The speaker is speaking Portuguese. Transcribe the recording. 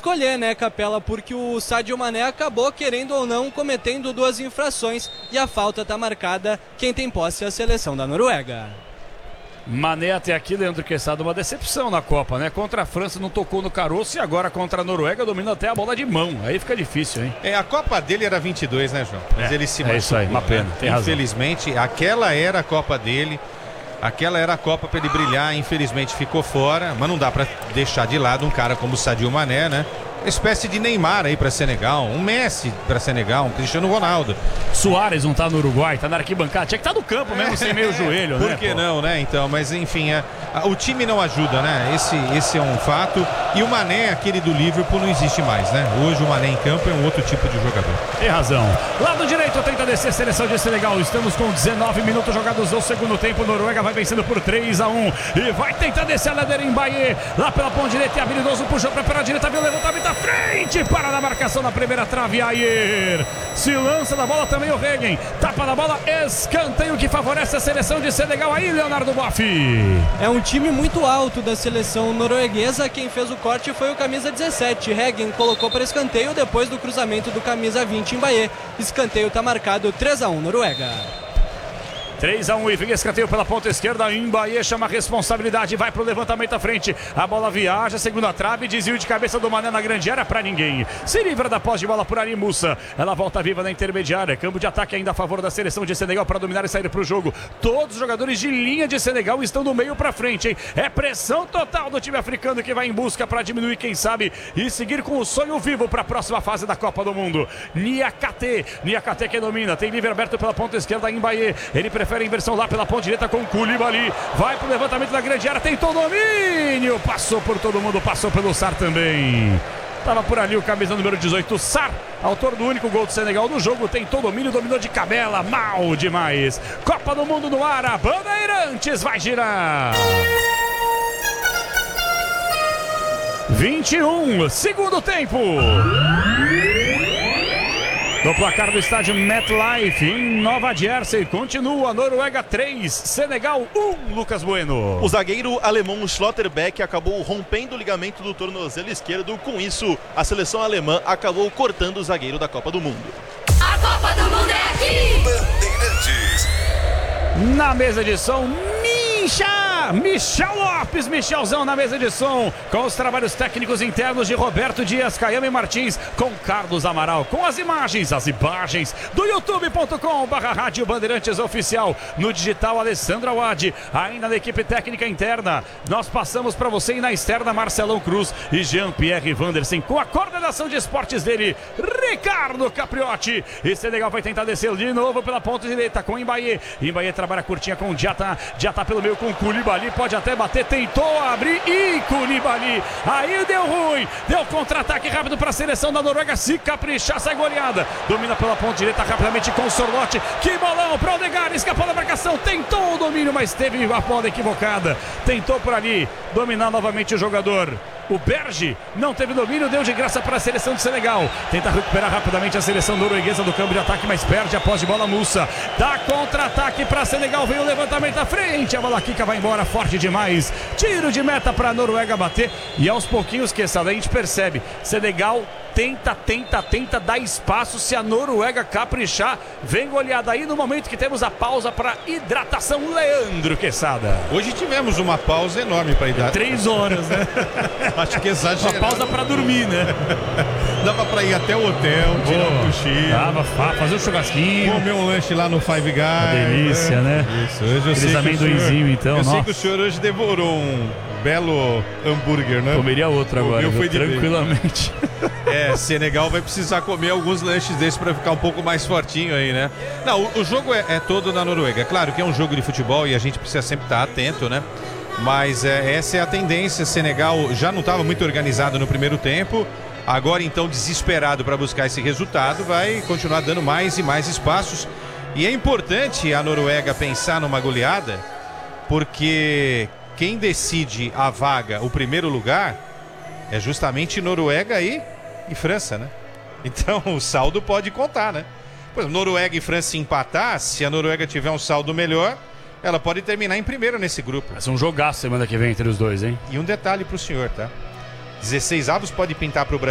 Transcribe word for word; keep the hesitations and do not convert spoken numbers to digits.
escolher, né, Capela? Porque o Sadio Mané acabou, querendo ou não, cometendo duas infrações e a falta está marcada. Quem tem posse é a seleção da Noruega. Mané até aqui, Leandro Quesada, uma decepção na Copa, né? Contra a França não tocou no caroço e agora contra a Noruega domina até a bola de mão. Aí fica difícil, hein? É, a Copa dele era vinte e dois, né, João? Mas é, ele se machucou. É isso aí, uma pena, né? tem razão. Infelizmente, aquela era a Copa dele. Aquela era a Copa para ele brilhar, infelizmente ficou fora, mas não dá para deixar de lado um cara como o Sadio Mané, né? Uma espécie de Neymar aí para Senegal, um Messi para Senegal, um Cristiano Ronaldo. Suárez não tá no Uruguai, tá na arquibancada, tinha que estar tá no campo mesmo, sem meio joelho, Por né? Por que pô? não, né? Então, mas enfim, é, a, o time não ajuda, né? Esse, esse é um fato. E o Mané, aquele do Liverpool, não existe mais, né? Hoje o Mané em campo é um outro tipo de jogador. Tem razão. Lado direito tenta descer, seleção de Senegal. Estamos com dezenove minutos jogados no segundo tempo. Noruega vai vencendo por três a um e vai tentar descer a ladeira em Mbaye. Lá pela ponta direita, é habilidoso, puxou pra pela direita, viu o levantamento à frente. Para na marcação na primeira trave, Ayer. Se lança da bola também o Regen. Tapa da bola, escanteio que favorece a seleção de Senegal. Aí, Leonardo Boff. É um time muito alto da seleção norueguesa. Quem fez o corte foi o camisa dezessete. Regen colocou para escanteio depois do cruzamento do camisa vinte em Mbaye. Escanteio está marcado três a um Noruega. três a um e vem escanteio pela ponta esquerda. Mbaye chama a responsabilidade, vai pro levantamento à frente. A bola viaja, segunda trave, desvio de cabeça do Mané na grande área pra ninguém. Se livra da posse de bola por Ali Mussa. Ela volta viva na intermediária. Campo de ataque ainda a favor da seleção de Senegal para dominar e sair pro jogo. Todos os jogadores de linha de Senegal estão do meio pra frente, hein? É pressão total do time africano que vai em busca para diminuir, quem sabe, e seguir com o sonho vivo para a próxima fase da Copa do Mundo. Niakate, Niakate que domina, tem livre aberto pela ponta esquerda em Mbaye. Ele prefere a inversão lá pela ponta direita com Koulibaly. Vai pro levantamento da grande área, tentou domínio, passou por todo mundo, passou pelo Sarr também. Tava por ali o camisa número dezoito, Sarr, autor do único gol do Senegal no jogo, tentou domínio, dominou de cabela, mal demais. Copa do Mundo no ar, a Bandeirantes vai girar. vinte e um, segundo tempo. No placar do estádio MetLife, em Nova Jersey, continua Noruega três, Senegal um, Lucas Bueno. O zagueiro alemão Schlotterbeck acabou rompendo o ligamento do tornozelo esquerdo. Com isso, a seleção alemã acabou cortando o zagueiro da Copa do Mundo. A Copa do Mundo é aqui! Bandeirantes. Na mesa de som, Misha! Michel Lopes, Michelzão na mesa de som, com os trabalhos técnicos internos de Roberto Dias, Caiame Martins, com Carlos Amaral, com as imagens, as imagens do youtube ponto com barra Rádio Bandeirantes Oficial, no digital Alessandra Wad, ainda na equipe técnica interna, nós passamos para você e na externa Marcelão Cruz e Jean-Pierre Vandersen, com a coordenação de esportes dele, Ricardo Capriotti, e Senegal vai tentar descer de novo pela ponta direita com Mbaye, Mbaye trabalha curtinha com Diata, Diata pelo meio com Koulibaly, pode até bater, tentou abrir e Koulibaly, aí deu ruim, deu contra-ataque rápido para a seleção da Noruega, se caprichar sai goleada, domina pela ponta direita rapidamente com o Sorloth, que bolão para o Odegaard, escapou da marcação, tentou o domínio, mas teve a bola equivocada, tentou por ali, dominar novamente o jogador. O Berge não teve domínio, deu de graça para a seleção de Senegal. Tenta recuperar rapidamente a seleção norueguesa do campo de ataque, mas perde após de bola Mussa. Dá contra-ataque para Senegal, vem o levantamento à frente. A bola quica, vai embora, forte demais. Tiro de meta para a Noruega bater. E aos pouquinhos, que a gente percebe, Senegal tenta, tenta, tenta dar espaço. Se a Noruega caprichar, vem goleada aí no momento que temos a pausa para hidratação. Leandro Quesada. Hoje tivemos uma pausa enorme para hidratação. Três horas, né? Acho que exagerado. Uma pausa para dormir, né? Dava para ir até o hotel, tirar um cochilo. Dava, fazer um churrasquinho. Comer um lanche lá no Five Guys. Uma delícia, né? Isso, hoje eu Aqueles sei amendoinzinho, então. Eu nossa. sei que o senhor hoje devorou um belo hambúrguer, né? Comeria outro agora, eu fui tranquilamente. É, Senegal vai precisar comer alguns lanches desses para ficar um pouco mais fortinho aí, né? Não, o, o jogo é, é todo na Noruega. É claro que é um jogo de futebol e a gente precisa sempre estar atento, né? Mas é, essa é a tendência. Senegal já não estava muito organizado no primeiro tempo. Agora, então, desesperado para buscar esse resultado, vai continuar dando mais e mais espaços. E é importante a Noruega pensar numa goleada, porque quem decide a vaga, o primeiro lugar, é justamente Noruega e, e França, né? Então o saldo pode contar, né? Pois, Noruega e França empatar, se a Noruega tiver um saldo melhor, ela pode terminar em primeiro nesse grupo. Vai ser um jogaço semana que vem entre os dois, hein? E um detalhe pro senhor, tá? dezesseis avos pode pintar pro Brasil.